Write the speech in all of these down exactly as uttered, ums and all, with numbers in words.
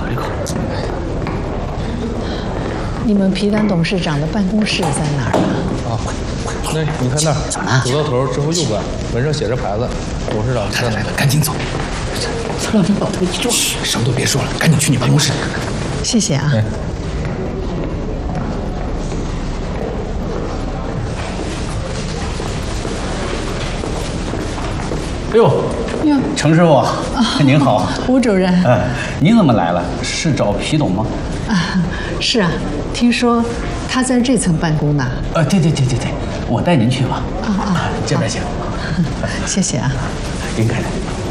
一口。 你们皮丹董事长的办公室在哪儿啊？ 啊，那你看那儿，走到头之后右转，门上写着牌子，董事长在哪？ 赶紧走。让你老头一撞。什么都别说了，赶紧去你办公室。 谢谢啊。 哎呦，哟，程师傅，啊、您好， 吴主任。 哎，您怎么来了？是找皮董吗？ 啊，是啊，听说他在这层办公呢。 呃，对对对对对，我带您去吧。 啊啊， 这边请。 谢谢啊。 您看看。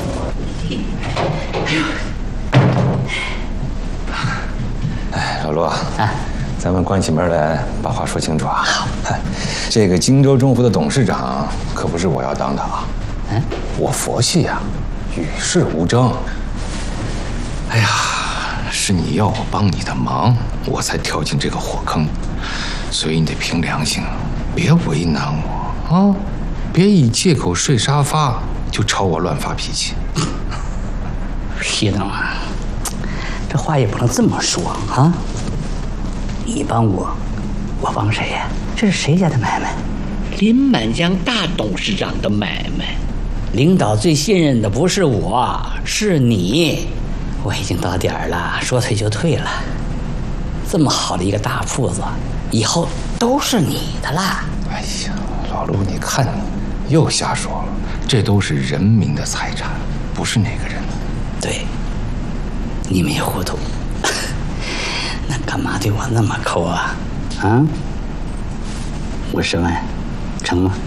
哎，老罗，哎，咱们关起门来把话说清楚啊。好，这个荆州中府的董事长可不是我要当的啊。嗯，我佛系呀、啊，与世无争。哎呀，是你要我帮你的忙，我才跳进这个火坑，所以你得凭良心，别为难我啊，别以借口睡沙发就朝我乱发脾气。 皮董啊，这话也不能这么说啊！你帮我，我帮谁呀？这是谁家的买卖？ 林满江大董事长的买卖。 领导最信任的不是我，是你。我已经到点儿了，说退就退了。这么好的一个大铺子，以后都是你的啦。 哎呀，老陆，你看你又瞎说了，这都是人民的财产，不是哪个人的。 对，你没糊涂。那干嘛对我那么抠啊？啊？五十万，成吗？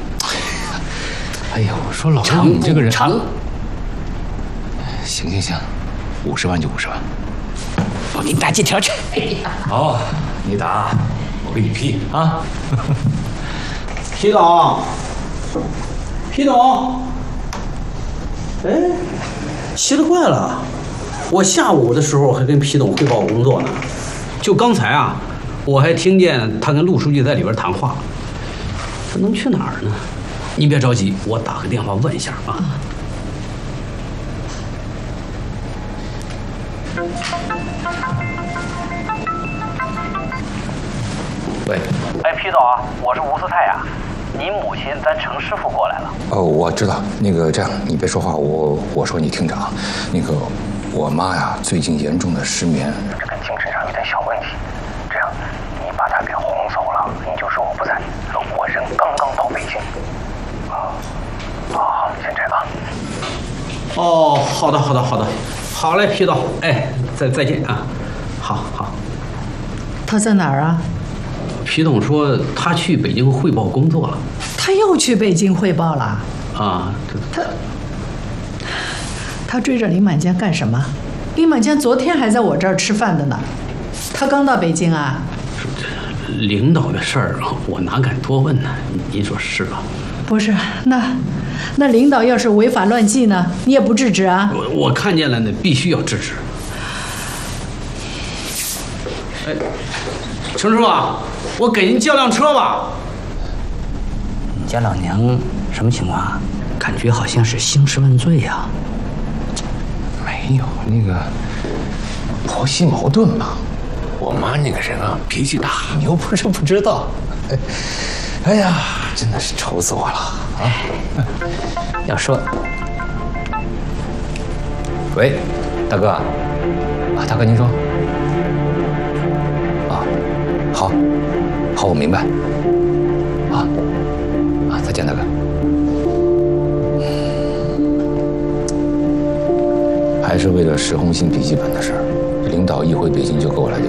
哎呀，我说老陆，你这个人成。 行行行，五十万就五十万。 我给你打借条去。 好，你打，我给你批啊。 皮董，皮董，哎，奇了怪了，我下午的时候还跟皮董汇报工作呢，就刚才啊，我还听见他跟陆书记在里边谈话。他能去哪儿呢？你别着急，我打个电话问一下啊。 喂， 哎，皮总，我是吴四泰呀，您母亲咱程师傅过来了。 哦，我知道。那个这样，你别说话，我我说你听着啊。那个，我妈呀，最近严重的失眠， 这跟精神上有点小问题。这样，你把她给哄走了，你就说我不在，我人刚刚到北京。啊，啊，先这样啊。 哦，好的，好的，好的，好嘞，皮总，哎，再再见啊，好好。 他在哪儿啊？ 皮总说他去北京汇报工作了。 他又去北京汇报了？ 啊， 他他追着林满江干什么？林满江昨天还在我这儿吃饭的呢，他刚到北京啊？ 领导的事儿，我哪敢多问呢？您说是吧？ 不是，那那领导要是违法乱纪呢，你也不制止啊？ 我我看见了呢，必须要制止。哎，程师傅，我给您叫辆车吧。 你家老娘什么情况啊？感觉好像是兴师问罪呀、啊。 没有，那个婆媳矛盾嘛。我妈那个人啊，脾气大，你又不是不知道。哎，哎呀，真的是愁死我了啊！ 要说， 喂，大哥，啊，大哥您说，啊，好，好，我明白。啊，啊，再见，大哥。还是为了石红星笔记本的事儿，领导一回北京就给我来电。